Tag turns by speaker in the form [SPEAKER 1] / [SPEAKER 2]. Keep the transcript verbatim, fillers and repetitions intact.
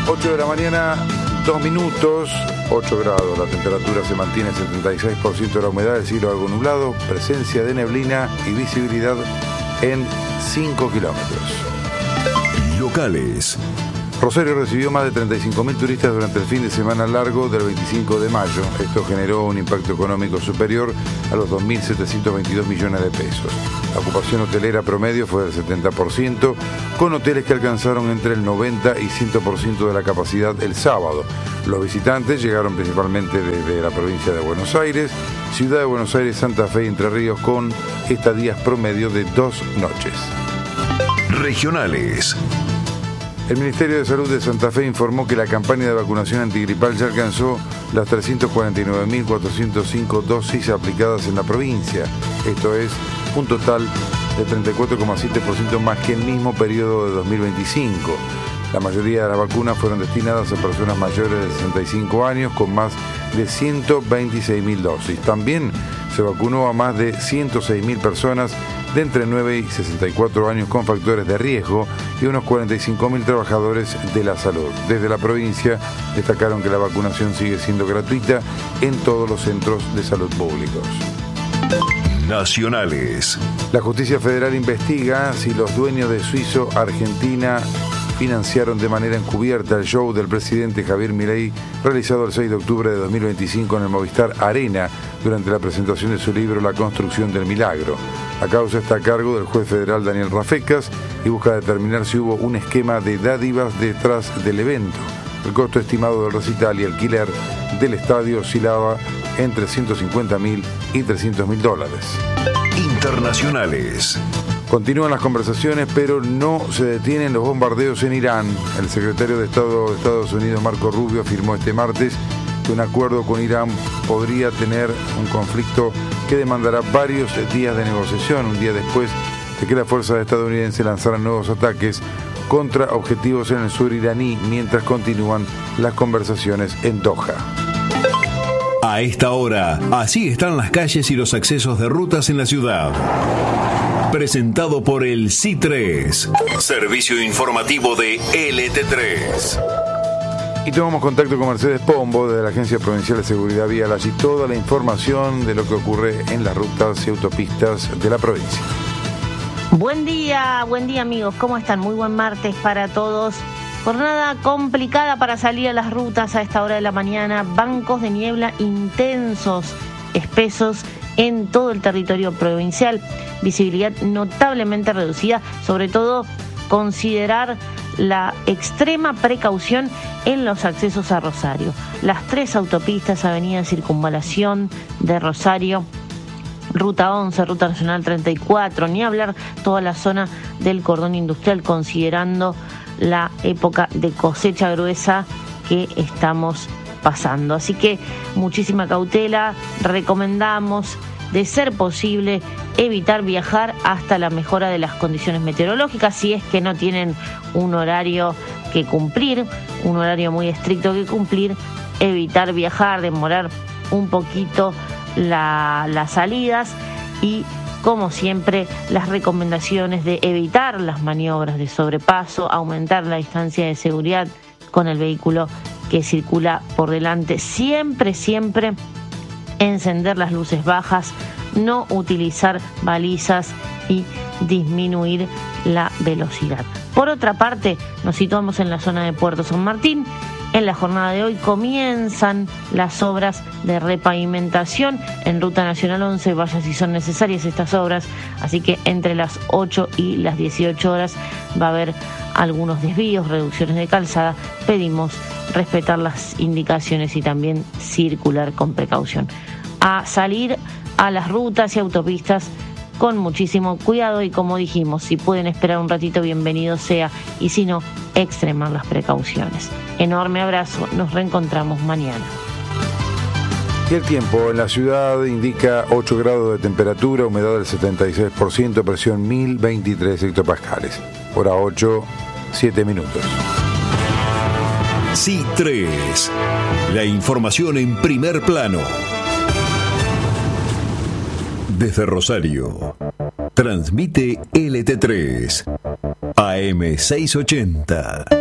[SPEAKER 1] ocho de la mañana, dos minutos, ocho grados. La temperatura se mantiene en setenta y seis por ciento de la humedad, el cielo algo nublado, presencia de neblina y visibilidad en cinco kilómetros.
[SPEAKER 2] Locales.
[SPEAKER 1] Rosario recibió más de treinta y cinco mil turistas durante el fin de semana largo del veinticinco de mayo. Esto generó un impacto económico superior a los dos mil setecientos veintidós millones de pesos. La ocupación hotelera promedio fue del setenta por ciento, con hoteles que alcanzaron entre el noventa y cien por ciento de la capacidad el sábado. Los visitantes llegaron principalmente desde la provincia de Buenos Aires, Ciudad de Buenos Aires, Santa Fe y Entre Ríos, con estadías promedio de dos noches.
[SPEAKER 2] Regionales.
[SPEAKER 1] El Ministerio de Salud de Santa Fe informó que la campaña de vacunación antigripal ya alcanzó las trescientas cuarenta y nueve mil cuatrocientas cinco dosis aplicadas en la provincia. Esto es un total de treinta y cuatro coma siete por ciento más que el mismo periodo de dos mil veinticinco. La mayoría de las vacunas fueron destinadas a personas mayores de sesenta y cinco años con más de ciento veintiséis mil dosis. También se vacunó a más de ciento seis mil personas de entre nueve y sesenta y cuatro años con factores de riesgo y unos cuarenta y cinco mil trabajadores de la salud. Desde la provincia destacaron que la vacunación sigue siendo gratuita en todos los centros de salud públicos.
[SPEAKER 2] Nacionales.
[SPEAKER 1] La Justicia Federal investiga si los dueños de Suizo Argentina financiaron de manera encubierta el show del presidente Javier Milei realizado el seis de octubre de dos mil veinticinco en el Movistar Arena durante la presentación de su libro La construcción del milagro. La causa está a cargo del juez federal Daniel Rafecas y busca determinar si hubo un esquema de dádivas detrás del evento. El costo estimado del recital y alquiler del estadio oscilaba entre ciento cincuenta mil y trescientos mil dólares.
[SPEAKER 2] Internacionales.
[SPEAKER 1] Continúan las conversaciones, pero no se detienen los bombardeos en Irán. El secretario de Estado de Estados Unidos, Marco Rubio, afirmó este martes que un acuerdo con Irán podría tener un conflicto que demandará varios días de negociación, un día después de que las fuerzas estadounidenses lanzaran nuevos ataques contra objetivos en el sur iraní, mientras continúan las conversaciones en Doha.
[SPEAKER 2] A esta hora, así están las calles y los accesos de rutas en la ciudad. Presentado por el C I tres, servicio informativo de L T tres.
[SPEAKER 1] Y tomamos contacto con Mercedes Pombo de la Agencia Provincial de Seguridad Vial. Allí toda la información de lo que ocurre en las rutas y autopistas de la provincia.
[SPEAKER 3] Buen día, buen día amigos, ¿cómo están? Muy buen martes para todos. Jornada complicada para salir a las rutas a esta hora de la mañana. Bancos de niebla intensos, espesos en todo el territorio provincial. Visibilidad notablemente reducida, sobre todo considerar la extrema precaución en los accesos a Rosario. Las tres autopistas, Avenida Circunvalación de Rosario, Ruta once, Ruta Nacional treinta y cuatro, ni hablar toda la zona del cordón industrial, considerando la época de cosecha gruesa que estamos pasando. Así que muchísima cautela, recomendamos, de ser posible, evitar viajar hasta la mejora de las condiciones meteorológicas, si es que no tienen un horario que cumplir, un horario muy estricto que cumplir, evitar viajar, demorar un poquito la, las salidas y, como siempre, las recomendaciones de evitar las maniobras de sobrepaso, aumentar la distancia de seguridad con el vehículo que circula por delante, siempre, siempre encender las luces bajas, no utilizar balizas y disminuir la velocidad. Por otra parte, nos situamos en la zona de Puerto San Martín. En la jornada de hoy comienzan las obras de repavimentación en Ruta Nacional once, vaya si son necesarias estas obras, así que entre las ocho y las dieciocho horas va a haber algunos desvíos, reducciones de calzada. Pedimos respetar las indicaciones y también circular con precaución. A salir a las rutas y autopistas con muchísimo cuidado y, como dijimos, si pueden esperar un ratito, bienvenido sea, y si no, extremar las precauciones. Enorme abrazo, nos reencontramos mañana.
[SPEAKER 1] Y el tiempo en la ciudad indica ocho grados de temperatura, humedad del setenta y seis por ciento, presión mil veintitrés hectopascales. Hora ocho, siete minutos.
[SPEAKER 2] C I tres, la información en primer plano. Desde Rosario, transmite L T tres, A M seiscientos ochenta.